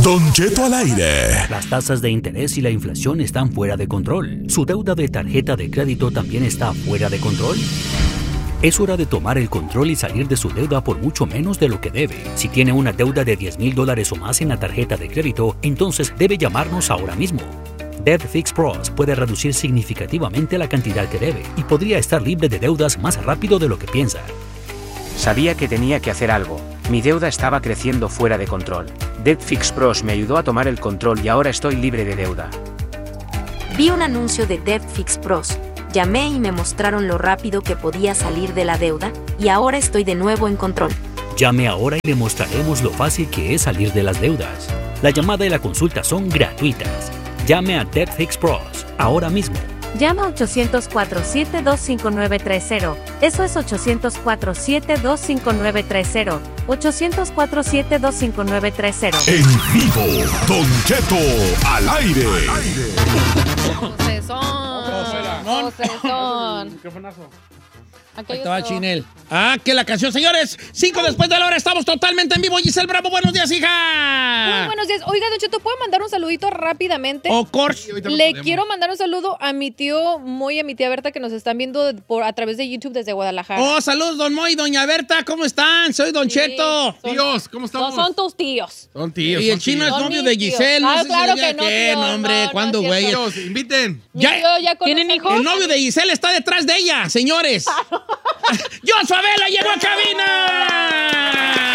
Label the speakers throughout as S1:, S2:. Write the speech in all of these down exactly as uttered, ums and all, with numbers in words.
S1: Don Cheto al aire.
S2: Las tasas de interés y la inflación están fuera de control. ¿Su deuda de tarjeta de crédito también está fuera de control? Es hora de tomar el control y salir de su deuda por mucho menos de lo que debe. Si tiene una deuda de diez mil dólares o más en la tarjeta de crédito, entonces debe llamarnos ahora mismo. Debt Fix Pros puede reducir significativamente la cantidad que debe y podría estar libre de deudas más rápido de lo que piensa.
S3: Sabía que tenía que hacer algo. Mi deuda estaba creciendo fuera de control. Debt Fix Pros me ayudó a tomar el control y ahora estoy libre de deuda.
S4: Vi un anuncio de Debt Fix Pros. Llamé y me mostraron lo rápido que podía salir de la deuda y ahora estoy de nuevo en control.
S2: Llame ahora y le mostraremos lo fácil que es salir de las deudas. La llamada y la consulta son gratuitas. Llame a Debt Fix Pros ahora mismo.
S5: Llama ocho cero cuatro, siete dos cinco nueve tres cero. Eso es ocho cero cuatro, siete dos cinco nueve tres cero. ocho cero cuatro, siete dos cinco nueve tres cero.
S1: En vivo, Don Cheto al aire.
S6: José son. José son.
S7: Ahí estaba Chinel. Ah, que la canción, señores. Cinco después de la hora, estamos totalmente en vivo. Giselle Bravo, buenos días, hija.
S6: Muy buenos días. Oiga, Don Cheto, ¿puedo mandar un saludito rápidamente?
S7: Of course.
S6: Le quiero mandar un saludo a mi tío Moy y a mi tía Berta que nos están viendo por, a través de YouTube desde Guadalajara.
S7: Oh, saludos, don Moy y doña Berta, ¿cómo están? Soy Don
S6: Sí,
S7: Cheto.
S6: son-
S8: Tíos, ¿cómo estamos?
S6: No son tus tíos.
S8: Son tíos.
S7: Y el
S8: son
S7: chino es
S8: tíos.
S6: Son
S7: novio
S6: mis
S7: de
S6: tíos.
S7: Giselle.
S6: Ah,
S7: no sé
S6: claro
S7: si le
S6: que
S7: diga
S6: no,
S7: qué,
S6: tío,
S7: no, hombre,
S6: no,
S7: ¿cuándo,
S6: no es
S7: güey?
S6: cierto.
S8: Tíos, inviten.
S6: Mi
S7: Ya-
S6: tío ya conoce
S5: ¿Tienen
S6: a mi
S5: hijos?
S7: El novio de Giselle está detrás de ella, señores. ¡Joshua Vela llegó a cabina!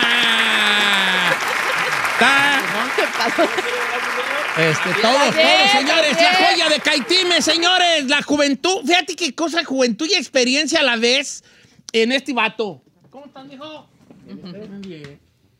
S7: Está...
S6: ¿Qué pasó?
S7: Este, todos,
S6: Bien,
S7: todos, señores.
S6: bien.
S7: La joya de Caitime, señores. La juventud. Fíjate qué cosa, juventud y experiencia a la vez en este vato. ¿Cómo están, hijo? Bien.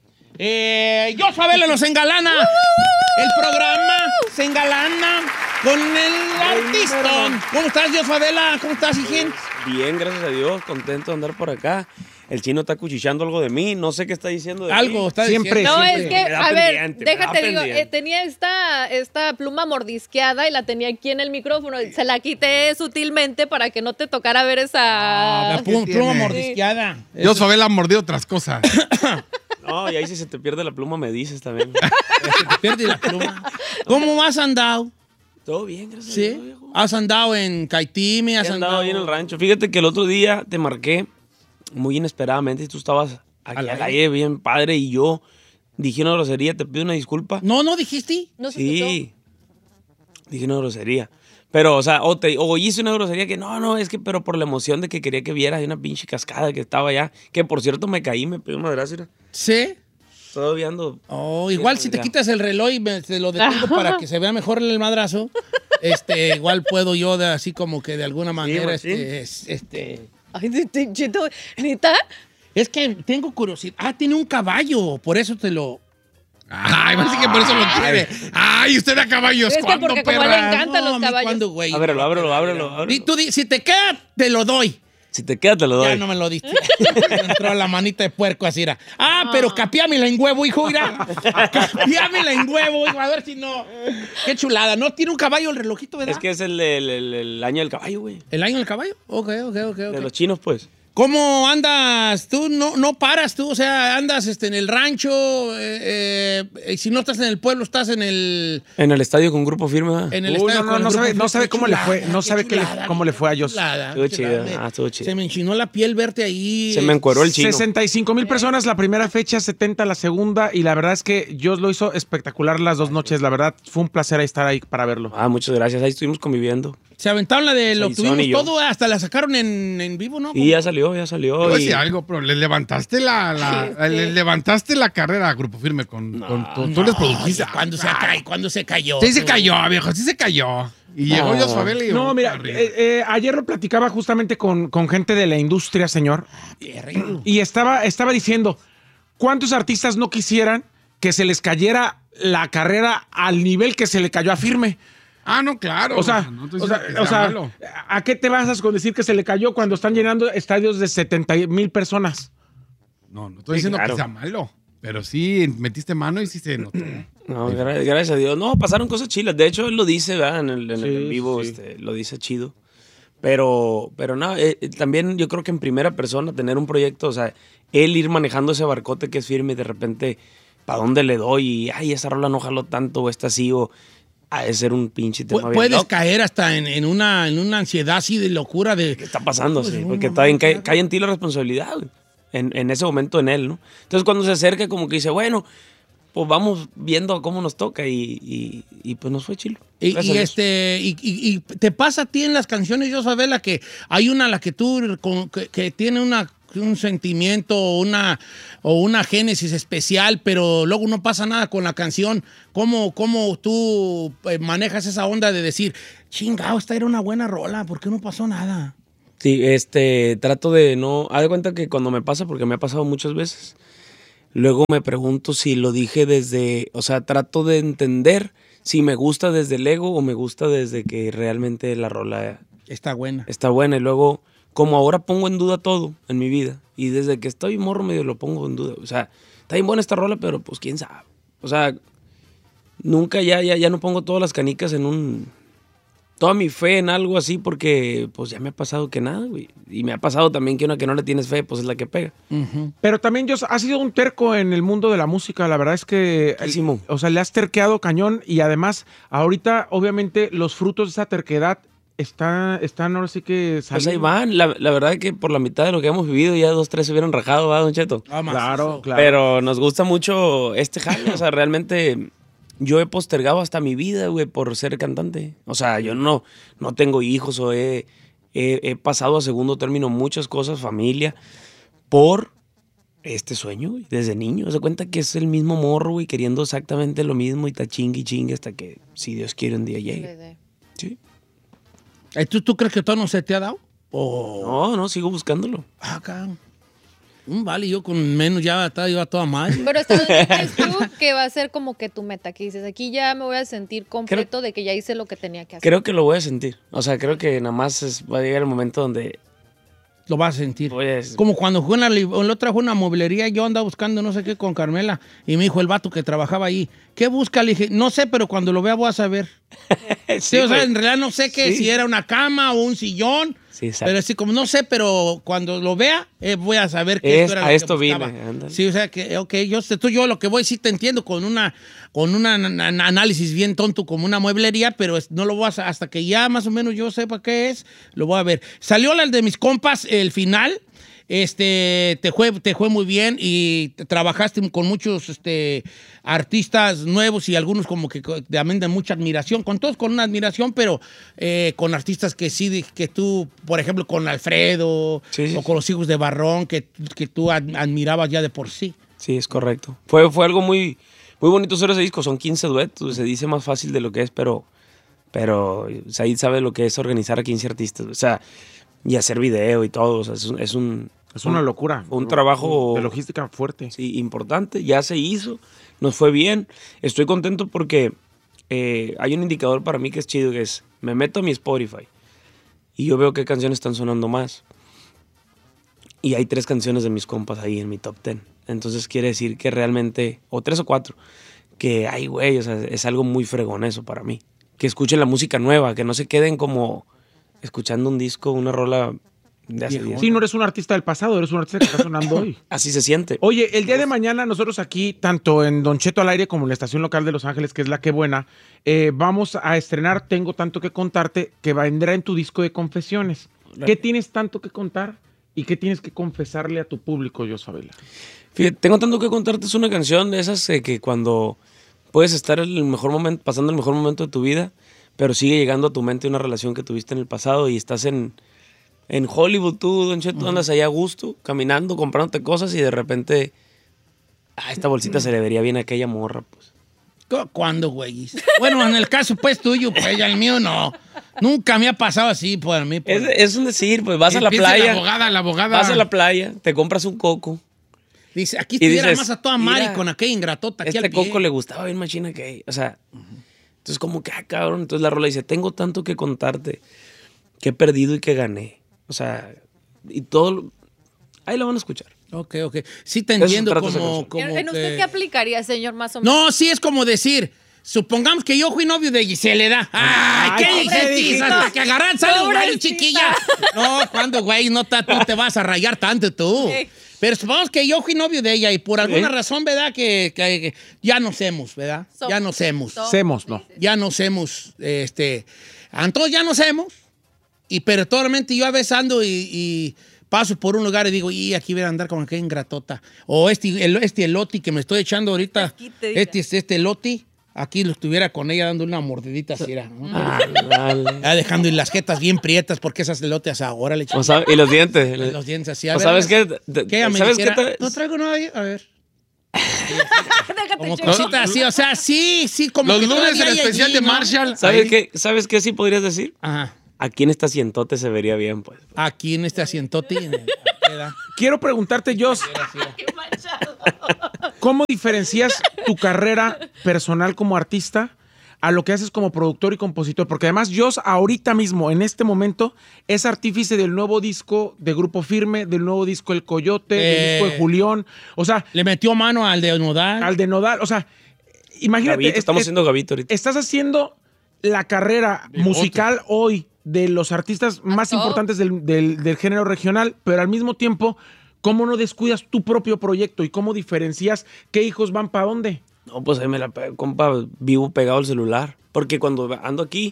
S7: Eh, Joshua Vela nos engalana. El programa se engalana con el artistón. ¿Cómo estás, Joshua Vela? ¿Cómo estás, hijín?
S9: Bien, gracias a Dios, contento de andar por acá. El chino está cuchicheando algo de mí, no sé qué está diciendo de
S7: Algo
S9: mí.
S7: está
S8: Siempre,
S7: diciendo.
S6: No,
S8: siempre.
S6: es que,
S9: Me da
S6: a ver,
S9: pendiente, me da
S6: déjate digo,
S9: pendiente.
S6: eh, tenía esta, esta pluma mordisqueada y la tenía aquí en el micrófono. Se la quité sutilmente para que no te tocara ver esa...
S7: La pluma,
S8: ¿Qué
S7: pluma
S8: tiene?
S7: mordisqueada.
S8: Yo Sobela mordió otras cosas.
S9: No, y ahí si se te pierde la pluma me dices también.
S7: Te pierde la pluma. ¿Cómo has andado?
S9: Todo bien, gracias a Dios,
S7: ¿Sí?
S9: viejo.
S7: ¿Has andado en Caitime? ¿Has
S9: He andado
S7: andado
S9: ahí en el rancho. Fíjate que el otro día te marqué muy inesperadamente y tú estabas aquí
S7: Al
S9: al
S7: aire.
S9: aire bien padre y yo dije una grosería, te pido una disculpa.
S7: No, no dijiste.
S6: ¿No se escuchó?
S9: Sí, dije una grosería. Pero, o sea, o, te, o hice una grosería que no, no, es que, pero por la emoción de que quería que vieras, hay una pinche cascada que estaba allá. Que por cierto me caí, me pegué una gracia.
S7: ¿Sí?
S9: Todavía ando.
S7: Oh, igual
S9: Sí,
S7: si te
S9: ya.
S7: quitas el reloj y me, te lo detengo para que se vea mejor el madrazo, este, igual puedo yo de, así como que de alguna manera,
S9: machín.
S7: este, es- este...
S6: Ay, de- de- Cheto, ¿neta?
S7: Es que tengo curiosidad. Ah, tiene un caballo, por eso te lo...
S8: Ay, parece que por eso lo quiere. Ay, usted a caballos.
S6: Es que
S8: ¿Cuándo,
S6: porque como
S8: perra?
S6: le encantan
S7: No,
S6: los
S7: a mí
S6: caballos.
S7: cuándo, güey.
S9: Ábrelo, ábrelo, ábrelo, ábrelo.
S7: Y tú di- si te queda, te lo doy.
S9: Si te queda, te lo doy.
S7: Ya no me lo diste. Me entró la manita de puerco así, era. Ah, pero capiámela en huevo, hijo, mira. Capiámela en huevo, hijo, a ver si no. Qué chulada. No tiene un caballo el relojito, ¿verdad?
S9: Es que es el, el, el- el año del caballo, güey.
S7: ¿El año del caballo? Ok, ok, ok,
S9: De
S7: ok.
S9: los chinos, pues.
S7: ¿Cómo andas tú? No, no paras tú, o sea, andas este, en el rancho, eh, eh, y si no estás en el pueblo, estás en el,
S9: En el estadio con grupo firme, ¿verdad?
S7: en el
S8: Uy,
S7: estadio.
S8: no, no,
S7: con el
S8: no
S7: grupo
S8: sabe- no
S7: firme.
S8: sabe
S7: Qué
S8: cómo le
S7: chulada,
S8: fue- no
S7: qué
S8: sabe qué le-
S7: chulada,
S8: cómo le fue a
S7: qué
S8: Jos.
S7: chulada,
S9: Estuvo
S7: qué chulada.
S9: chido, ah, estuvo chido.
S7: Se me enchinó la piel verte ahí.
S9: Se me encueró el chino.
S8: sesenta y cinco mil personas la primera fecha, setenta la segunda. Y la verdad es que Jos lo hizo espectacular las dos noches. La verdad, fue un placer ahí estar ahí para verlo.
S9: Ah, muchas gracias. Ahí estuvimos conviviendo.
S7: Se aventaron la de lo
S9: Sí,
S7: tuvimos
S9: Son y yo.
S7: todo, hasta la sacaron en, en vivo, ¿no?
S9: Y ya salió, ya salió.
S8: Te voy a
S9: y-
S8: decir algo, pero le levantaste la, la- le levantaste la carrera a Grupo Firme con, con tú, tú les produjiste.
S7: Cuando se, ca- cuando se cayó.
S8: Sí se cayó, viejo, sí se cayó. Y llegó
S9: No.
S8: Jos Favela y
S10: No, mira,
S8: arriba.
S10: eh, eh, ayer lo platicaba justamente con, con gente de la industria, señor. Y estaba, estaba diciendo, ¿cuántos artistas no quisieran que se les cayera la carrera al nivel que se le cayó a Firme?
S8: Ah, no, claro.
S10: O sea,
S8: no estoy
S10: o sea,
S8: diciendo que
S10: o
S8: sea
S10: sea,
S8: malo.
S10: ¿a qué te vas con decir que se le cayó cuando están llenando estadios de setenta mil personas?
S8: No, no estoy
S9: Sí,
S8: diciendo
S9: claro.
S8: que sea malo. Pero sí, metiste mano y sí se notó.
S9: No, gra- gracias a Dios. No, pasaron cosas chilas. De hecho, él lo dice, ¿verdad? En el, en el
S10: Sí,
S9: en vivo,
S10: sí.
S9: este, lo dice chido. Pero, pero no, eh, eh, también yo creo que en primera persona tener un proyecto, o sea, él ir manejando ese barcote que es firme y de repente para dónde le doy y, ay, esa rola no jaló tanto o esta sí o ha de ser un pinche tema bien
S7: Puedes
S9: loco.
S7: caer hasta en, en, una, en una ansiedad así de locura de...
S9: ¿Qué está pasando? Sí, porque está bien, cae, cae en ti la responsabilidad, güey. En, en ese momento en él, ¿no? Entonces cuando se acerca como que dice, bueno, pues vamos viendo cómo nos toca y, y, y pues nos fue chilo.
S7: Y, y este y, y, y te pasa a ti en las canciones, yo sabes la que hay una la que tú con, que, que tiene una un sentimiento o una o una génesis especial, pero luego no pasa nada con la canción. ¿Cómo, cómo tú eh, manejas esa onda de decir, chingado, esta era una buena rola, ¿por qué no pasó nada?
S9: Sí, este, trato de no... Haz de cuenta que cuando me pasa, porque me ha pasado muchas veces, luego me pregunto si lo dije desde... O sea, trato de entender si me gusta desde el ego o me gusta desde que realmente la rola...
S7: Está buena.
S9: Está buena. Y luego, como ahora pongo en duda todo en mi vida, y desde que estoy morro medio lo pongo en duda. O sea, está bien buena esta rola, pero pues quién sabe. O sea, nunca ya, ya, ya no pongo todas las canicas en un... Toda mi fe en algo así porque pues ya me ha pasado que nada, güey. Y me ha pasado también que una que no le tienes fe, pues es la que pega.
S10: Uh-huh. Pero también, Jos, has sido un terco en el mundo de la música. La verdad es que... El, o sea, le has terqueado cañón y además, ahorita, obviamente, los frutos de esa terquedad están, están ahora sí que saliendo.
S9: Pues ahí van. La, la verdad es que por la mitad de lo que hemos vivido ya dos, tres se hubieran rajado, ¿va, Don Cheto?
S7: Ah,
S10: claro, claro.
S9: Pero nos gusta mucho este jale. O sea, realmente... Yo he postergado hasta mi vida, güey, por ser cantante. O sea, yo no, no tengo hijos o he, he, he pasado a segundo término muchas cosas, familia, por este sueño, güey, desde niño. Se cuenta que es el mismo morro, güey, queriendo exactamente lo mismo y está chingue y chingue hasta que, si Dios quiere, un día llegue. Sí.
S7: ¿Tú, ¿Tú crees que todo no se te ha dado? Oh.
S9: No, no, sigo buscándolo.
S7: Ah, cabrón. Vale, yo con menos ya iba toda mal.
S6: Pero ¿estás crees tú que va a ser como que tu meta? Que dices, aquí ya me voy a sentir completo creo, de que ya hice lo que tenía que hacer.
S9: Creo que lo voy a sentir. O sea, creo que nada más es, va a llegar el momento donde...
S7: Lo vas a sentir.
S9: A...
S7: Como cuando fue una, el otro fue una mueblería, yo andaba buscando no sé qué con Carmela y me dijo el vato que trabajaba ahí, ¿qué busca? Le dije, no sé, pero cuando lo vea voy a saber. sí, sí, o sea, en realidad no sé qué, sí. Si era una cama o un sillón. Sí, pero así como no sé, pero cuando lo vea eh, voy a saber
S9: que
S7: es,
S9: esto era
S7: lo
S9: a
S7: que
S9: esto
S7: buscaba.
S9: vine. Ándale.
S7: Sí, o sea que, ok, yo, tú, yo lo que voy sí te entiendo con una con un análisis bien tonto como una mueblería, pero es, no lo voy a hasta que ya más o menos yo sepa qué es, lo voy a ver. Salió la de mis compas, el final. Este, te fue, te fue muy bien y trabajaste con muchos este, artistas nuevos y algunos como que también de mucha admiración, con todos con una admiración, pero eh, con artistas que sí, que tú, por ejemplo, con Alfredo sí, sí, o con los hijos de Barrón, que, que tú admirabas ya de por sí.
S9: Sí, es correcto. Fue, fue algo muy, muy bonito hacer ese disco, son quince duetos, se dice más fácil de lo que es, pero, pero Said sabe lo que es organizar a quince artistas, o sea, y hacer video y todo, o sea, es un... Es, un,
S10: es una
S9: un,
S10: locura.
S9: Un trabajo...
S10: De logística fuerte.
S9: Sí, importante. Ya se hizo, nos fue bien. Estoy contento porque eh, hay un indicador para mí que es chido, que es, me meto a mi Spotify y yo veo qué canciones están sonando más. Y hay tres canciones de mis compas ahí en mi top ten. Entonces quiere decir que realmente, o tres o cuatro, que, ay, güey, o sea, es algo muy fregón eso para mí. Que escuchen la música nueva, que no se queden como... escuchando un disco, una rola de hace días.
S10: Sí, no eres un artista del pasado, eres un artista que está sonando hoy.
S9: Así se siente.
S10: Oye, el día de mañana nosotros aquí, tanto en Don Cheto al aire como en la estación local de Los Ángeles, que es La Que Buena, eh, vamos a estrenar Tengo Tanto Que Contarte, que vendrá en tu disco de confesiones. ¿Qué tienes tanto que contar y qué tienes que confesarle a tu público, Josabela?
S9: Fíjate, Tengo Tanto Que Contarte es una canción de esas eh, que cuando puedes estar en el mejor momento, pasando el mejor momento de tu vida, pero sigue llegando a tu mente una relación que tuviste en el pasado y estás en, en Hollywood, tú, Don Cheto, uh-huh. andas allá a gusto, caminando, comprándote cosas y de repente, ah, esta bolsita uh-huh. se le vería bien a aquella morra, pues.
S7: ¿Cuándo, güey? Bueno, en el caso, pues, tuyo, pues, ya el mío no. Nunca me ha pasado así por mí. Por...
S9: Es, es un decir, pues, vas a la playa.
S7: La abogada, la abogada.
S9: Vas a la playa, te compras un coco.
S7: Dice, aquí estuviera más a toda Mari con aquella ingratota aquí
S9: este
S7: al pie.
S9: coco le gustaba bien machina que, o sea... Uh-huh. Entonces, como que, ah, cabrón. Entonces la rola dice, tengo tanto que contarte, que he perdido y que gané. O sea, y todo... Ahí lo van a escuchar.
S7: Ok, ok. Sí te entiendo como... como
S6: ¿En usted
S7: que...
S6: qué aplicaría, señor, más o menos?
S7: No, sí es como decir... Supongamos que yo fui novio de Giselle, ¿da? ¡Ay, ay qué dijiste! Hasta que agarran sale un gallo, chiquilla. No, ¿cuándo, güey? No, no te vas a rayar tanto tú. Okay. Pero supongamos que yo fui novio de ella y por alguna
S9: ¿Eh?
S7: razón, ¿verdad? Que, que- que ya nos hemos, ¿verdad?
S6: Somos.
S7: Ya nos hemos.
S6: Somos.
S10: Semos, no.
S7: Ya nos hemos, este... Entonces ya nos hemos. Y pero totalmente yo a veces ando y, y paso por un lugar y digo, y aquí voy a andar como que ingratota. O este, el, este eloti que me estoy echando ahorita.
S6: Desquite, diga.
S7: Este, este eloti. Aquí lo estuviera con ella dando una mordidita así, era, ¿no?
S9: Ah, dale.
S7: Ya dejando y las jetas bien prietas porque esas elotes ahora le
S9: O sabe- y los dientes.
S7: los dientes así. A
S9: ¿O
S7: ver,
S9: sabes
S7: a ver,
S9: qué? Te-
S7: que ella me
S9: ¿Sabes qué?
S7: dijera,
S9: te-
S7: no traigo nada ahí, a ver.
S6: Déjate
S7: Como
S6: checar.
S7: cosita así, o sea, sí, sí, como
S11: Los
S7: que
S11: lunes
S7: todavía
S11: el
S7: hay
S11: especial
S7: allí,
S11: de
S7: ¿no?
S11: Marshall.
S9: ¿Sabes
S11: ahí.
S9: qué? ¿Sabes qué sí podrías decir?
S7: Ajá.
S9: Aquí en este asientote se vería bien, pues.
S7: Aquí en este asientote. en el- ¿verdad?
S10: Quiero preguntarte, Jos, ¿cómo diferencias tu carrera personal como artista a lo que haces como productor y compositor? Porque además Jos ahorita mismo, en este momento, es artífice del nuevo disco de Grupo Firme, del nuevo disco El Coyote, del
S7: Eh.
S10: disco de Julián, o sea,
S7: Le metió mano al de Nodal.
S10: al de Nodal, o sea, imagínate,
S9: Gabito,
S10: es-
S9: estamos
S10: es-
S9: haciendo Gabito ahorita.
S10: estás haciendo la carrera
S11: De
S10: musical hoy de los artistas más
S6: top.
S10: importantes del, del- del género regional, pero al mismo tiempo, ¿cómo no descuidas tu propio proyecto y cómo diferencias qué hijos van para dónde?
S9: No, pues ahí me la pego, compa, vivo pegado al celular. Porque cuando ando aquí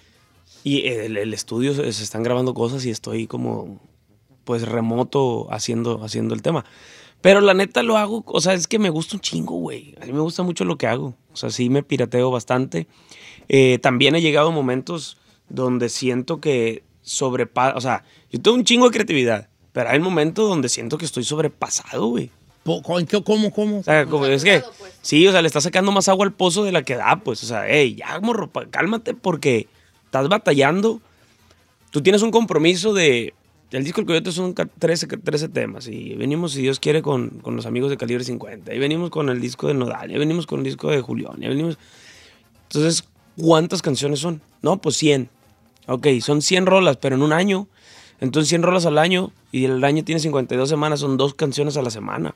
S9: y el, el estudio se, se están grabando cosas y estoy como, pues, remoto haciendo, haciendo el tema. Pero la neta lo hago, o sea, es que me gusta un chingo, güey. A mí me gusta mucho lo que hago. O sea, sí me pirateo bastante. Eh, también he llegado a momentos donde siento que sobrepasa, o sea, yo tengo un chingo de creatividad, pero hay momentos donde siento que estoy sobrepasado, güey.
S7: Po- ¿Cómo, cómo, cómo?
S9: O sea, como es que, sí, o sea, le está sacando más agua al pozo de la que da, pues. O sea, hey, ya, morro, pa- cálmate porque estás batallando. Tú tienes un compromiso de... El disco El Coyote son ca- trece, trece temas y venimos, si Dios quiere, con, con los amigos de Calibre cincuenta. Y venimos con el disco de Nodal, y venimos con el disco de Julián, y venimos... Entonces, ¿cuántas canciones son? No, pues cien. Ok, son cien rolas, pero en un año. Entonces, cien rolas al año y el año tiene cincuenta y dos semanas, son dos canciones a la semana.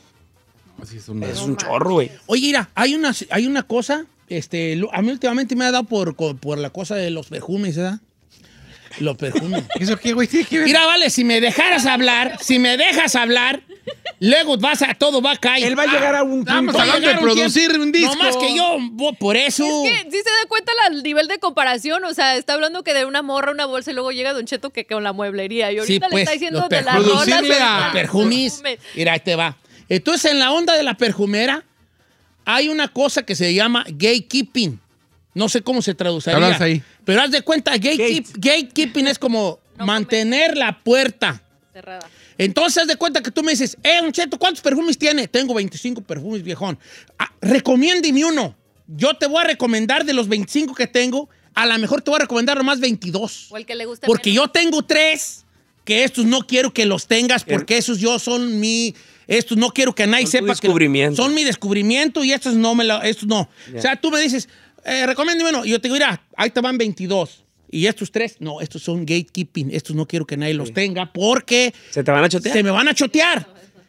S11: Así es un-
S9: Es un chorro, güey.
S7: Oye, mira, hay una, hay una cosa, este, lo- a mí últimamente me ha dado por, por la cosa de los perfumes, ¿verdad? Los perfumes.
S11: ¿Eso qué, güey? Tiene que ver.
S7: Mira, vale, si me dejaras hablar, si me dejas hablar, luego vas a, todo va a caer.
S10: Él va a llegar a un
S11: Estamos
S10: punto.
S7: Va a
S11: hablando de
S7: llegar un
S11: producir
S7: tiempo.
S11: un disco.
S7: No más que yo, bo- por eso.
S6: Es que sí se da cuenta la- el nivel de comparación, o sea, está hablando que de una morra, una bolsa y luego llega Don Cheto que con la mueblería y ahorita
S7: Sí,
S6: le
S7: pues,
S6: está diciendo
S7: los
S6: de las
S7: perfumes.
S6: rolas.
S11: Producirle
S6: de
S11: a-
S6: los
S7: Perfumis.
S6: perfumes.
S7: Mira, ahí te va. Entonces, en la onda de la perfumera, hay una cosa que se llama gatekeeping. No sé cómo se traduciría.
S11: Hablas ahí.
S7: Pero haz de cuenta, gatekeep- gatekeeping es como
S6: No
S7: mantener la puerta.
S6: Cerrada.
S7: Entonces, haz de cuenta que tú me dices, eh, Don Cheto, ¿cuántos perfumes tiene? Tengo veinticinco perfumes, viejón. Ah, recomiéndeme uno. Yo te voy a recomendar de los veinticinco que tengo, a lo mejor te voy a recomendar nomás veintidós.
S6: O el que le guste
S7: Porque
S6: menos.
S7: yo tengo tres, que estos no quiero que los tengas, porque esos yo son mi... Estos no quiero que nadie
S9: Son tu
S7: sepa que...
S9: descubrimiento.
S7: Son mi descubrimiento y estos no me lo... Estos no. O sea, tú me dices, eh, recomiéndeme uno. Y yo te digo, mira, ahí te van veintidós. Y estos tres, no, estos son gatekeeping. Estos no quiero que nadie los tenga porque
S9: ¿Se te van a chotear?
S7: se me van a chotear.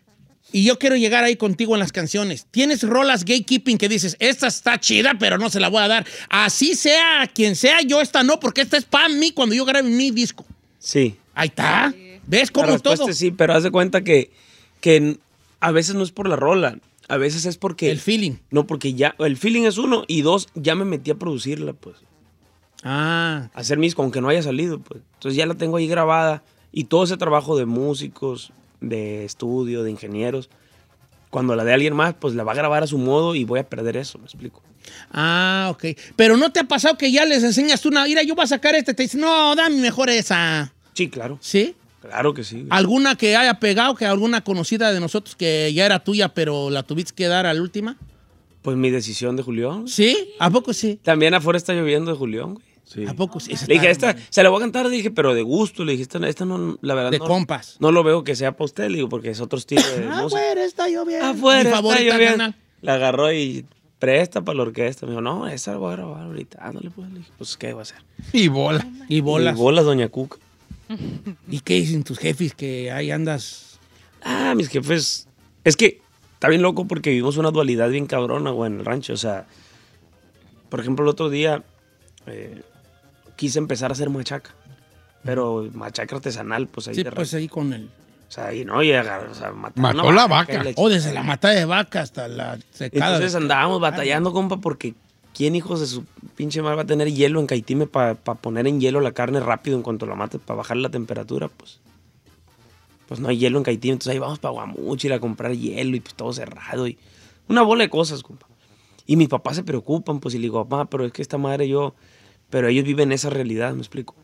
S7: Y yo quiero llegar ahí contigo en las canciones. Tienes rolas gatekeeping que dices, esta está chida, pero no se la voy a dar. Así sea quien sea, yo esta no, porque esta es para mí cuando yo grabe mi disco.
S9: Sí.
S7: Ahí está. ¿Ves
S9: La
S7: cómo
S9: respuesta
S7: todo?
S9: es sí, pero haz de cuenta que, que a veces no es por la rola, a veces es porque...
S7: El feeling.
S9: No, porque ya, el feeling es uno, y dos, ya me metí a producirla, pues.
S7: Ah.
S9: A hacer mis, aunque no haya salido, pues. Entonces ya la tengo ahí grabada, y todo ese trabajo de músicos, de estudio, de ingenieros, cuando la de alguien más, pues la va a grabar a su modo y voy a perder eso, ¿me explico?
S7: Ah, ok. Pero ¿no te ha pasado que ya les enseñas tú una... Mira, yo voy a sacar este. Te dicen, no, dame mejor esa.
S9: Sí, claro.
S7: ¿Sí?
S9: Claro que sí.
S7: ¿Alguna que haya pegado, que alguna conocida de nosotros que ya era tuya, pero la tuviste que dar a la última?
S9: Pues mi decisión de Julián.
S7: ¿Sí? ¿A poco sí?
S9: También afuera está lloviendo de Julián, güey.
S11: Sí.
S7: ¿A poco sí? Esa
S9: Le dije,
S7: está-
S9: esta, se la voy a cantar, dije, pero de gusto. Le dije, esta, esta no, la verdad,
S7: De
S9: no,
S7: compas.
S9: no lo veo que sea para usted, le digo, porque es otro estilo de música.
S7: Afuera está lloviendo.
S9: Afuera
S7: Mi
S9: está
S7: favorita,
S9: lloviendo.
S7: carnal.
S9: La agarró y presta para la orquesta. Me dijo, no, esa la voy a grabar ahorita. Ándale, pues. Le dije, pues, ¿qué va a hacer?
S11: Y bola.
S7: Y bolas.
S9: Y bolas, doña Cuca.
S7: ¿Y qué dicen tus jefes que ahí andas?
S9: Ah, mis jefes. Es que está bien loco porque vivimos una dualidad bien cabrona, güey, en el rancho. O sea, por ejemplo, el otro día eh, quise empezar a hacer machaca. Pero machaca artesanal, pues ahí
S7: Sí,
S9: de
S7: pues
S9: rancho.
S7: ahí con el...
S9: O sea, y no, y agarró, o sea, mató,
S11: Mató
S9: una
S11: la vaca.
S7: O desde la matada de vaca hasta la secada.
S9: Entonces andábamos batallando, compa, porque ¿quién, hijos de su pinche madre, va a tener hielo en Caitime para pa poner en hielo la carne rápido en cuanto la mates, para bajar la temperatura? Pues pues no hay hielo en Caitime, entonces ahí vamos para Guamúchil a comprar hielo y pues todo cerrado y una bola de cosas, compa. Y mis papás se preocupan, pues, y le digo, papá, pero es que esta madre yo... Pero ellos viven esa realidad, ¿me explico?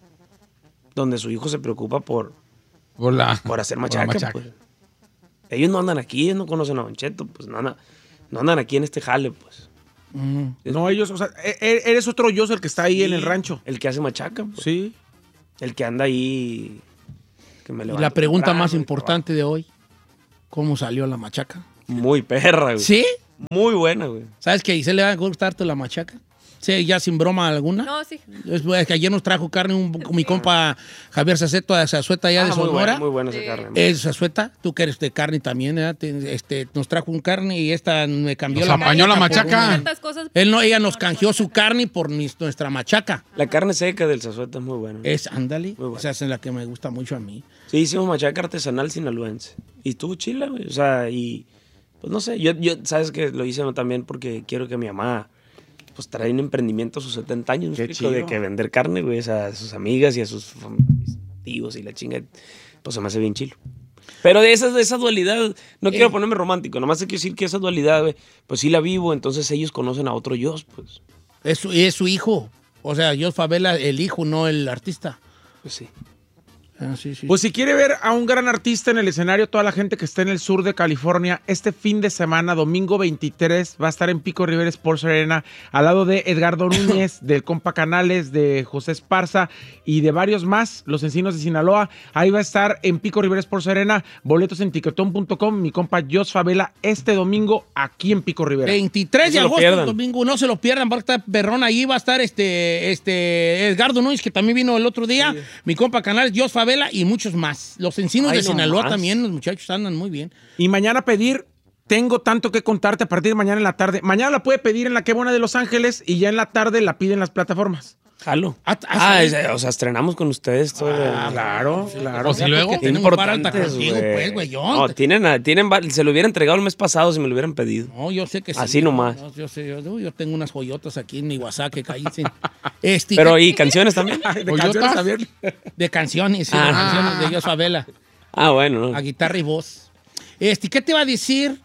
S9: Donde su hijo se preocupa por...
S11: Por, la,
S9: por hacer
S11: por la
S9: machaca,
S11: machaca.
S9: pues. Ellos no andan aquí, ellos no conocen a Don Cheto, pues no andan, no andan aquí en este jale, pues.
S10: Mm. No, ellos, o sea, e- eres otro yo el que está ahí
S9: Sí,
S10: en el rancho.
S9: El que hace machaca, pues.
S10: Sí.
S9: El que anda ahí... Que me
S7: Y
S9: levanto
S7: la pregunta
S9: temprano
S7: más
S9: y
S7: importante de hoy, ¿cómo salió la machaca?
S9: Muy perra, güey.
S7: ¿Sí?
S9: Muy buena, güey.
S7: ¿Sabes que a Giselle le va a gustar la machaca? Sí, ya sin broma alguna.
S6: No, sí.
S7: Es, es que ayer nos trajo carne un, mi compa Javier Saceto de Zazueta allá
S9: Ah,
S7: de
S9: muy
S7: Sonora.
S9: buena, muy buena esa
S6: Sí.
S9: carne.
S7: Es Zazueta, tú que eres de carne también, ¿verdad? Te- Este, nos trajo un carne y esta me cambió
S11: Nos
S7: la
S11: apañó la
S7: por
S11: machaca.
S7: una-
S6: Ciertas cosas.
S7: Él no, ella nos canjeó su carne por mis- nuestra machaca.
S9: La carne seca del Zazueta es muy buena.
S7: Es, ándale,
S9: Muy buena.
S7: esa es la que me gusta mucho a mí.
S9: Sí, hicimos machaca artesanal sinaloense. Y estuvo chila, güey. O sea, y... Pues no sé, yo, yo sabes que lo hice también porque quiero que mi mamá pues trae un emprendimiento a sus setenta años,
S10: Qué
S9: ¿me explico?
S10: chido.
S9: De que vender carne, güey, o sea, a sus amigas y a sus fam- tíos y la chinga, pues se me hace bien chilo. Pero de esa, de esa dualidad, no quiero ponerme romántico, nomás hay que decir que esa dualidad, güey, pues sí la vivo, entonces ellos conocen a otro yo, pues.
S7: Es su, es su hijo. O sea, Jos Favela, el hijo, no el artista.
S9: Pues sí.
S7: Ah, sí, sí.
S10: Pues si quiere ver a un gran artista en el escenario, toda la gente que está en el sur de California, este fin de semana, domingo veintitrés, va a estar en Pico Rivera Sports Arena, al lado de Edgardo Núñez, del compa Canales, de José Esparza y de varios más, los Encinos de Sinaloa. Ahí va a estar en Pico Rivera Sports Arena, boletos en tiquetón punto com, mi compa Jos Favela, este domingo aquí en Pico Rivera.
S7: veintitrés de
S9: No se lo
S7: agosto,
S9: pierdan.
S7: domingo, no se lo pierdan, va a estar Perrón ahí, va a estar este, este Edgardo Núñez, que también vino el otro día, mi compa Canales, Jos Favela y muchos más. Los Encinos
S9: Ay,
S7: de
S9: no
S7: Sinaloa
S9: más.
S7: también, los muchachos andan muy bien.
S10: Y mañana pedir, tengo tanto que contarte a partir de mañana en la tarde. Mañana la puede pedir en la Qué Buena de Los Ángeles y ya en la tarde la pide en las plataformas.
S9: Jalo.
S7: Ah,
S9: Ah,
S7: ah,
S9: es- o sea, estrenamos con ustedes todo.
S10: Ah, claro, claro.
S11: O si luego...
S7: Porque tenemos para alta contigo, pues, güey, yo.
S9: No, tienen, a- tienen, va- se lo hubiera entregado el mes pasado si me lo hubieran pedido.
S7: No, yo sé que sí.
S9: Así nomás.
S7: No, yo, sé, yo, yo tengo unas joyotas aquí en mi WhatsApp que caí sin... Este,
S9: Pero, ¿y canciones también?
S10: De canciones también.
S7: de canciones, sí, de
S9: Ah.
S7: canciones de Jos Favela.
S9: Ah, bueno.
S7: A guitarra y voz. Este, ¿qué te iba a decir?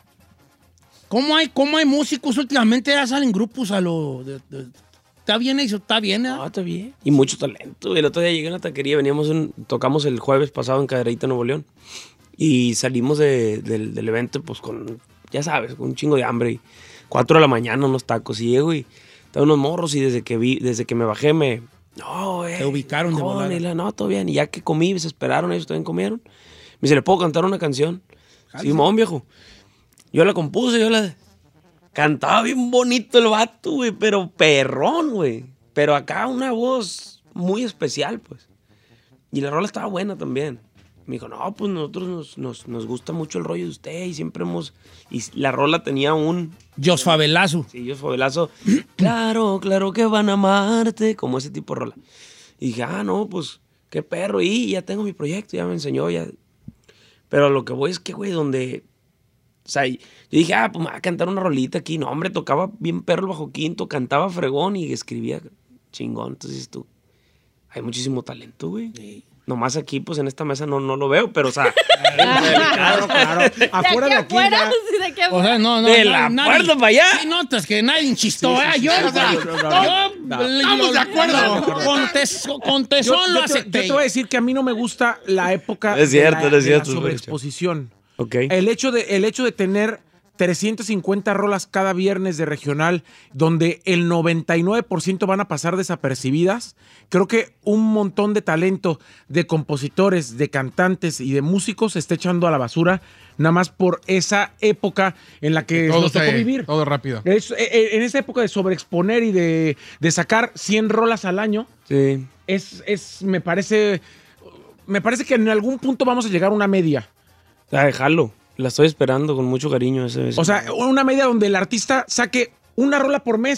S7: ¿Cómo hay, cómo hay músicos últimamente? Ya salen grupos a lo... de- de- ¿Está bien eso? ¿Está bien? ¿eh?
S9: No, está bien. Y mucho talento. El otro día llegué a una taquería, veníamos, un- tocamos el jueves pasado en Cadereyta, Nuevo León. Y salimos de- del, del evento, pues con, ya sabes, con un chingo de hambre. Y cuatro de la mañana, unos tacos. Y llego y estaban unos morros. Y desde que vi, desde que me bajé, me. No, eh.
S7: Te ubicaron de
S9: con,
S7: volada.
S9: y la- No, todo bien. Y ya que comí, se esperaron, ellos también comieron. Me dice, ¿le puedo cantar una canción? Simón, viejo. Yo la compuse, yo la. Cantaba bien bonito el vato, güey, pero perrón, güey. Pero acá una voz muy especial, pues. Y la rola estaba buena también. Me dijo, no, pues nosotros nos, nos, nos gusta mucho el rollo de usted y siempre hemos... Y la rola tenía un...
S7: Jos Favelazo.
S9: Sí, Jos Favelazo. Claro, claro que van a amarte. Como ese tipo de rola. Y dije, ah, no, pues, qué perro. Y ya tengo mi proyecto, ya me enseñó, ya... Pero lo que voy es que, güey, donde... O sea, yo dije, ah, pues me va a cantar una rolita aquí. No, hombre, tocaba bien perro el bajo quinto, cantaba fregón y escribía chingón. Entonces tú, hay muchísimo talento, güey. Sí. Nomás aquí, pues en esta mesa no, no lo veo, pero o sea...
S10: Claro, claro. Afuera de aquí
S6: afuera,
S10: ya-
S6: sí, de aquí
S7: O
S6: afuera.
S7: sea, no, no.
S9: De
S7: no,
S9: la
S7: nadie-
S9: puerta para allá.
S7: Sí, notas que nadie chistó, ¿eh? Yo,
S10: sí,
S7: o sea,
S10: sí,
S7: yo,
S10: no, no,
S7: yo-
S10: no.
S7: lo-
S11: Estamos de acuerdo.
S7: lo- Con, tes- con
S10: Yo,
S7: tesón
S10: yo
S7: lo
S10: te,
S7: acepté.
S10: yo te voy a decir que a mí no me gusta la época
S9: Es cierto,
S10: de la,
S9: es
S10: de la
S9: cierto,
S10: sobreexposición.
S9: Ok.
S10: El hecho de, el hecho de tener trescientas cincuenta rolas cada viernes de regional, donde el noventa y nueve por ciento van a pasar desapercibidas, creo que un montón de talento de compositores, de cantantes y de músicos se está echando a la basura, nada más por esa época en la que
S11: Todo,
S10: nos tocó
S11: se-
S10: vivir.
S11: todo rápido.
S10: Es- eh, eh, en esa época de sobreexponer y de, de sacar cien rolas al año,
S9: Sí.
S10: es, es, me parece, me parece que en algún punto vamos a llegar a una media.
S9: Ah, déjalo. La estoy esperando con mucho cariño. Ese, ese-
S10: O sea, una media donde el artista saque una rola por mes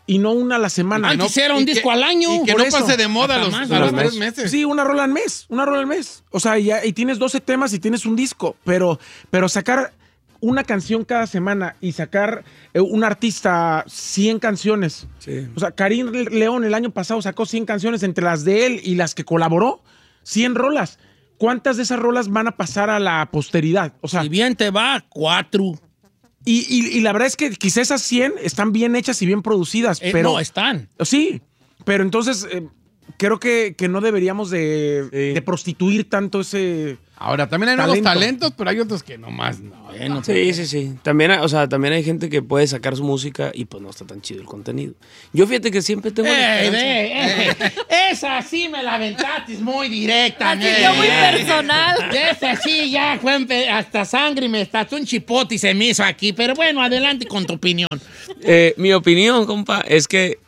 S10: y no una a la semana.
S7: Antes
S10: no,
S7: era un disco
S10: que,
S7: al año.
S10: Y que
S7: Por
S10: no
S7: eso.
S10: pase de moda
S7: Hasta
S10: los,
S7: más,
S10: a los
S7: ¿verdad?
S10: tres meses. Sí, una rola al mes, una rola al mes. O sea, ya, y tienes doce temas y tienes un disco, pero, pero sacar una canción cada semana y sacar eh, un artista cien canciones.
S9: Sí.
S10: O sea, Karim León el año pasado sacó cien canciones entre las de él y las que colaboró, cien rolas. ¿Cuántas de esas rolas van a pasar a la posteridad? O sea,
S7: si bien te va, cuatro.
S10: Y, y, y la verdad es que quizás esas cien están bien hechas y bien producidas,
S7: Eh,
S10: pero...
S7: no, están.
S10: Sí, pero entonces eh, creo que, que no deberíamos de, sí. de prostituir tanto ese...
S11: Ahora, también hay nuevos talentos, pero hay otros que nomás no.
S9: Bueno, sí, sí, sí. También, o sea, también hay gente que puede sacar su música y pues no está tan chido el contenido. Yo fíjate que siempre tengo...
S7: Ey, ey, ey. Esa sí me la aventaste muy directa.
S6: Así que muy personal.
S7: Esa sí ya fue hasta sangre y me estalló un chipote y se me hizo aquí. Pero bueno, adelante con tu opinión.
S9: Eh, mi opinión, compa, es que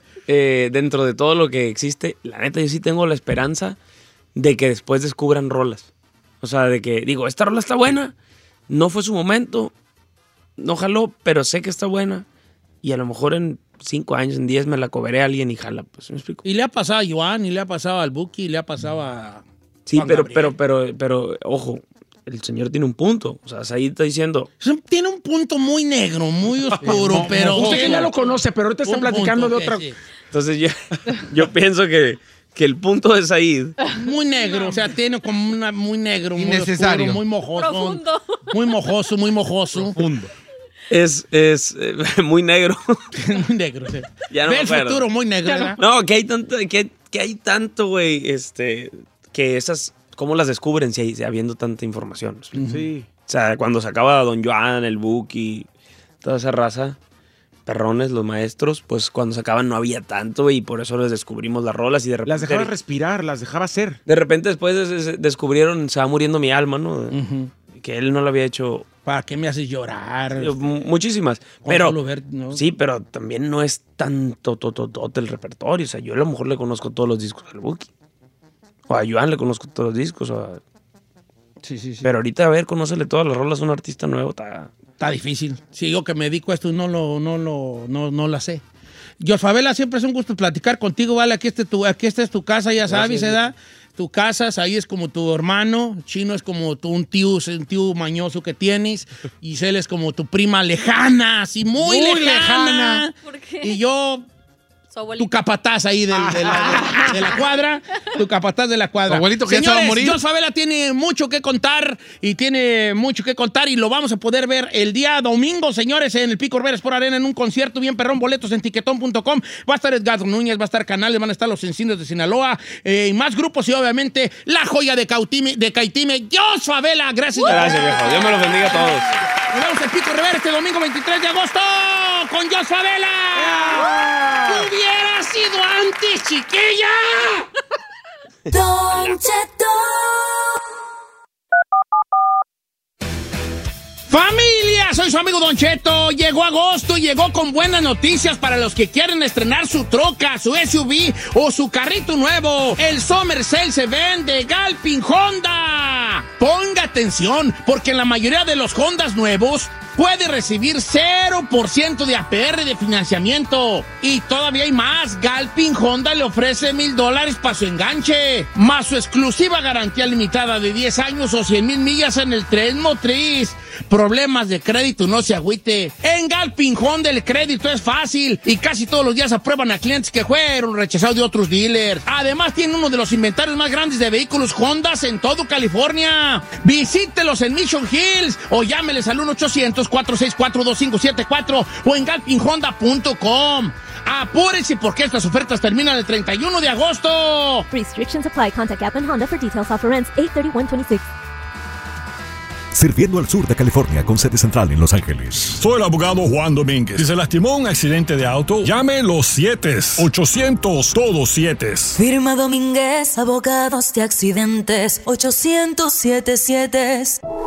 S9: eh, dentro de todo lo que existe, la neta yo sí tengo la esperanza de que después descubran rolas. O sea, de que, digo, esta rola está buena, no fue su momento, no jaló, pero sé que está buena. Y a lo mejor en cinco años, en diez me la cobré a alguien y jala, pues, ¿me explico?
S7: Y le ha pasado a Joan, y le ha pasado al Buki, y le ha pasado a...
S9: Sí, pero, pero, pero, pero, ojo, el señor tiene un punto. O sea, Said está diciendo...
S7: Tiene un punto muy negro, muy oscuro, no, pero...
S10: Usted que ya lo conoce, pero ahorita está platicando punto, de otra...
S9: Sí. Entonces yo, yo pienso que... que el punto de Said...
S7: Muy negro, o sea, tiene como una muy negro,
S11: innecesario,
S7: muy, oscuro, muy mojoso.
S6: Profundo.
S7: Muy mojoso, muy mojoso.
S11: Profundo.
S9: Es, es eh, muy negro.
S7: Muy negro, sí.
S9: Ya no
S7: Ve
S9: me
S7: el
S9: acuerdo.
S7: futuro muy negro, ¿verdad?
S9: No, que hay tanto, que, que hay tanto, güey, este, que esas, ¿cómo las descubren si hay, habiendo tanta información?
S10: Sí.
S9: O sea, cuando se acaba Don Joan, el Buki, toda esa raza... perrones, los maestros, pues cuando se acaban no había tanto y por eso les descubrimos las rolas y de repente...
S10: Las dejaba respirar, las dejaba ser.
S9: De repente después des- des- descubrieron Se va muriendo mi alma, ¿no? Uh-huh. Que él no lo había hecho...
S7: ¿Para qué me haces llorar?
S9: Muchísimas. Pero,
S7: ver, ¿no?
S9: Sí, pero también no es tanto tototote el repertorio. O sea, yo a lo mejor le conozco todos los discos al Buki. O a Joan le conozco todos los discos. O a...
S7: Sí, sí, sí.
S9: Pero ahorita, a ver, conócele todas las rolas a un artista nuevo, está...
S7: Está difícil. Si yo que me dedico a esto no lo, no lo, no, no la sé. Yo, Favela, siempre es un gusto platicar contigo, ¿vale? Aquí, este tu, aquí esta es tu casa, ya sabes, ¿verdad? Tu casa, ahí es como tu hermano, Chino es como tu, un tío, un tío mañoso que tienes, y Cel es como tu prima lejana, así muy, muy lejana. lejana.
S6: ¿Por qué?
S7: Y yo... Tu capataz ahí del, de, la, de la cuadra. Tu capataz de la cuadra.
S11: Tu abuelito que
S7: Señores,
S11: ya se va a morir.
S7: Jos Favela tiene mucho que contar y tiene mucho que contar y lo vamos a poder ver el día domingo, señores, en el Pico Rivera Sport Arena en un concierto bien perrón. Boletos en tiquetón punto com. Va a estar Edgar Núñez, va a estar Canales, van a estar los Encinos de Sinaloa eh, y más grupos y obviamente la joya de Cautime, de Caitime, Jos Favela. Gracias.
S9: Uh, Gracias, viejo. Dios me los bendiga a todos.
S7: Nos vemos en Pico Rivera este domingo veintitrés de agosto con Jos Favela. Yeah. ¡Hubiera sido antes, chiquilla!
S12: Don Cheto.
S7: ¡Familia! Soy su amigo Don Cheto. Llegó agosto y llegó con buenas noticias para los que quieren estrenar su troca, su S U V o su carrito nuevo. El Summer Sale se vende Galpin Honda. Ponga atención, porque en la mayoría de los Hondas nuevos puede recibir cero por ciento de A P R de financiamiento. Y todavía hay más. Galpin Honda le ofrece mil dólares para su enganche, más su exclusiva garantía limitada de diez años o cien mil millas en el tren motriz. Problemas de crédito, no se agüite. En Galpin Honda el crédito es fácil y casi todos los días aprueban a clientes que fueron rechazados de otros dealers. Además tiene uno de los inventarios más grandes de vehículos Honda en todo California. Visítelos en Mission Hills o llámeles al uno ochocientos, cuatro seis cuatro, dos cinco siete cuatro o en galpin honda punto com. Apúrense porque estas ofertas terminan el treinta y uno de agosto.
S13: Restrictions apply. Contact Galpin Honda for details. Offer ends eight thirty-one twenty-six.
S1: Sirviendo al sur de California con sede central en Los Ángeles.
S14: Soy el abogado Juan Domínguez. Si se lastimó un accidente de auto, llame los siete, ochocientos, todos siete.
S12: Firma Domínguez, abogados de accidentes, ochocientos siete siete.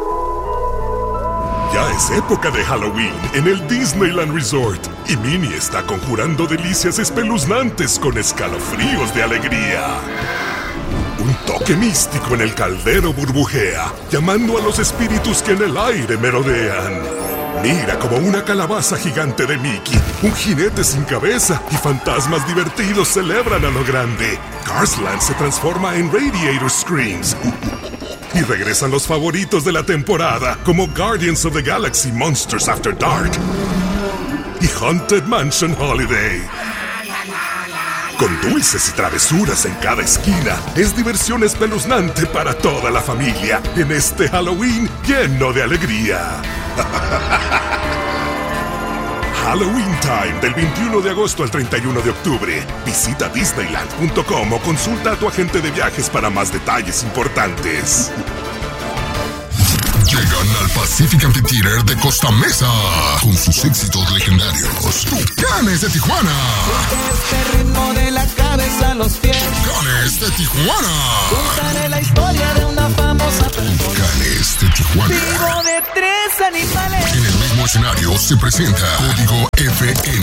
S1: Ya es época de Halloween en el Disneyland Resort y Minnie está conjurando delicias espeluznantes con escalofríos de alegría. Un toque místico en el caldero burbujea, llamando a los espíritus que en el aire merodean. Mira como una calabaza gigante de Mickey, un jinete sin cabeza y fantasmas divertidos celebran a lo grande. Cars Land se transforma en Radiator Screams. Y regresan los favoritos de la temporada, como Guardians of the Galaxy Monsters After Dark y Haunted Mansion Holiday. Con dulces y travesuras en cada esquina, es diversión espeluznante para toda la familia en este Halloween lleno de alegría. Halloween Time, del veintiuno de agosto al treinta y uno de octubre. Visita Disneyland punto com o consulta a tu agente de viajes para más detalles importantes.
S15: Llegan al Pacific Amphitheater de Costa Mesa con sus éxitos legendarios. Tucanes de Tijuana.
S16: Este ritmo de la cabeza a los pies.
S15: Tucanes de Tijuana.
S16: Contaré la historia de una famosa persona.
S15: Tucanes de Tijuana.
S16: Vivo de tres animales.
S15: En el mismo escenario se presenta Código F N.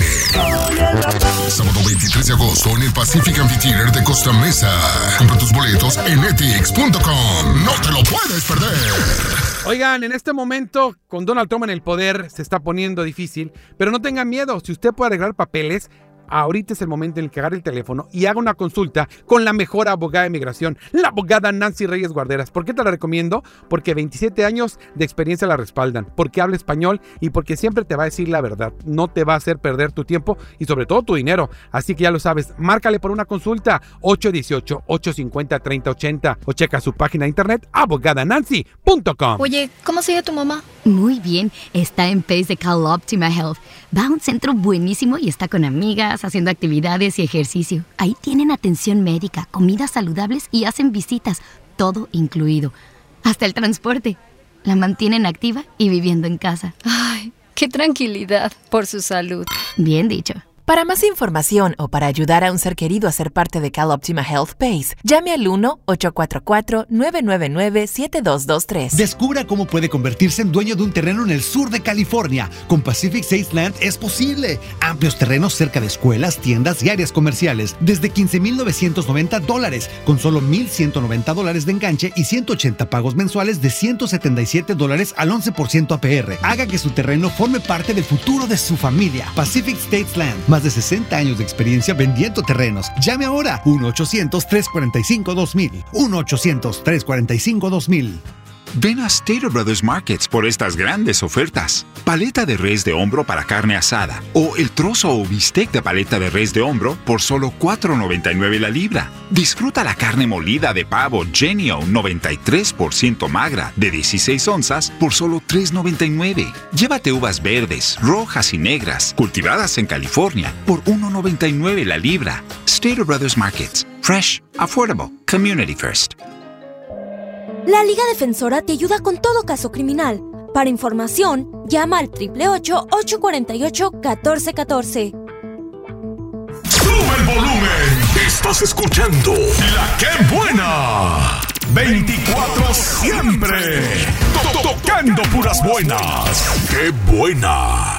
S15: Sábado veintitrés de agosto en el Pacific Amphitheater de Costa Mesa. Compra tus boletos en etix punto com. No te lo puedes perder.
S11: Oigan, en este momento, con Donald Trump en el poder, se está poniendo difícil, pero no tengan miedo. Si usted puede arreglar papeles, ahorita es el momento en el que agarre el teléfono y haga una consulta con la mejor abogada de migración, la abogada Nancy Reyes Guarderas. ¿Por qué te la recomiendo? Porque veintisiete años de experiencia la respaldan, porque habla español y porque siempre te va a decir la verdad. No te va a hacer perder tu tiempo y sobre todo tu dinero. Así que ya lo sabes, márcale por una consulta ocho uno ocho, ocho cinco cero, tres cero ocho cero o checa su página de internet abogada nancy punto com.
S17: Oye, ¿cómo se llama tu mamá?
S18: Muy bien, está en Pace de CalOptima Health. Va a un centro buenísimo y está con amigas, haciendo actividades y ejercicio. Ahí tienen atención médica, comidas saludables y hacen visitas, todo incluido. Hasta el transporte. La mantienen activa y viviendo en casa.
S17: Ay, qué tranquilidad por su salud.
S18: Bien dicho.
S19: Para más información o para ayudar a un ser querido a ser parte de CalOptima Health Pace, llame al uno ocho cuatro cuatro, nueve nueve nueve, siete dos dos tres.
S20: Descubra cómo puede convertirse en dueño de un terreno en el sur de California. Con Pacific States Land es posible. Amplios terrenos cerca de escuelas, tiendas y áreas comerciales. Desde quince mil novecientos noventa dólares, con solo mil ciento noventa dólares de enganche y ciento ochenta pagos mensuales de ciento setenta y siete dólares al once por ciento A P R. Haga que su terreno forme parte del futuro de su familia. Pacific States Land. Más de sesenta años de experiencia vendiendo terrenos. Llame ahora. uno ochocientos, tres cuatro cinco, dos mil. uno ochocientos, tres cuatro cinco, dos mil.
S21: Ven a Stater Brothers Markets por estas grandes ofertas. Paleta de res de hombro para carne asada o el trozo o bistec de paleta de res de hombro por solo cuatro noventa y nueve la libra. Disfruta la carne molida de pavo Genio noventa y tres por ciento magra de dieciséis onzas por solo tres noventa y nueve. Llévate uvas verdes, rojas y negras cultivadas en California por uno noventa y nueve la libra. Stater Brothers Markets. Fresh, affordable, community first.
S13: La Liga Defensora te ayuda con todo caso criminal. Para información, llama al ocho ocho ocho, ocho cuatro ocho, un cuatro uno cuatro.
S1: ¡Sube el volumen! Estás escuchando La Qué Buena. veinticuatro siempre. To- Tocando puras buenas. ¡Qué buena!